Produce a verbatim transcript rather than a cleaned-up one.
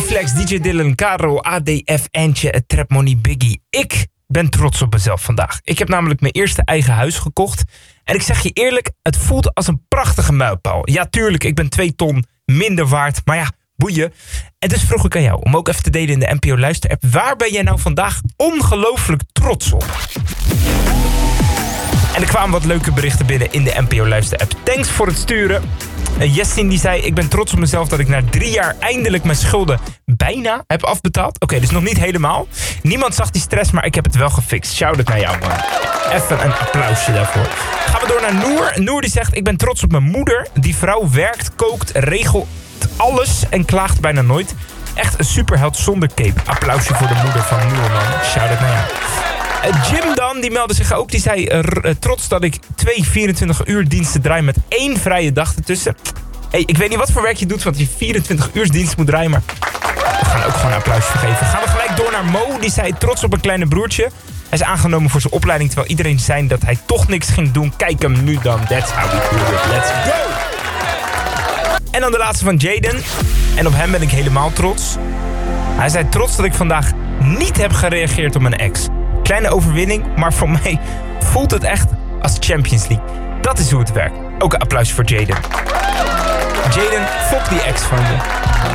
Flex, D J Dylan, Karel, A D F, Antje, Trap Money, Biggie. Ik ben trots op mezelf vandaag. Ik heb namelijk mijn eerste eigen huis gekocht. En ik zeg je eerlijk, het voelt als een prachtige mijlpaal. Ja, tuurlijk, ik ben twee ton minder waard. Maar ja, boeien. En dus vroeg ik aan jou om ook even te delen in de N P O Luister-app. Waar ben jij nou vandaag ongelooflijk trots op? En er kwamen wat leuke berichten binnen in de N P O Luister-app. Thanks voor het sturen. Uh, Jessin die zei, ik ben trots op mezelf dat ik na drie jaar eindelijk mijn schulden bijna heb afbetaald. Oké, okay, dus nog niet helemaal. Niemand zag die stress, maar ik heb het wel gefixt. Shout-out naar jou, man. Even een applausje daarvoor. Gaan we door naar Noor. Noor die zegt, ik ben trots op mijn moeder. Die vrouw werkt, kookt, regelt alles en klaagt bijna nooit. Echt een superheld zonder cape. Applausje voor de moeder van Noor, man. Shout-out naar jou. Uh, Jim dan, die meldde zich ook. Die zei, uh, r- uh, trots dat ik twee vierentwintig uur diensten draai met één vrije dag ertussen. Hey, ik weet niet wat voor werk je doet, want je vierentwintig uur dienst moet draaien, maar we gaan ook gewoon een applausje geven. Gaan we gelijk door naar Mo. Die zei, trots op een kleine broertje. Hij is aangenomen voor zijn opleiding, terwijl iedereen zei dat hij toch niks ging doen. Kijk hem nu dan. That's how we do it. Let's go! En dan de laatste van Jaden. En op hem ben ik helemaal trots. Hij zei, trots dat ik vandaag niet heb gereageerd op mijn ex. Kleine overwinning, maar voor mij voelt het echt als Champions League. Dat is hoe het werkt. Ook een applaus voor Jaden. Jaden, fuck die ex van je.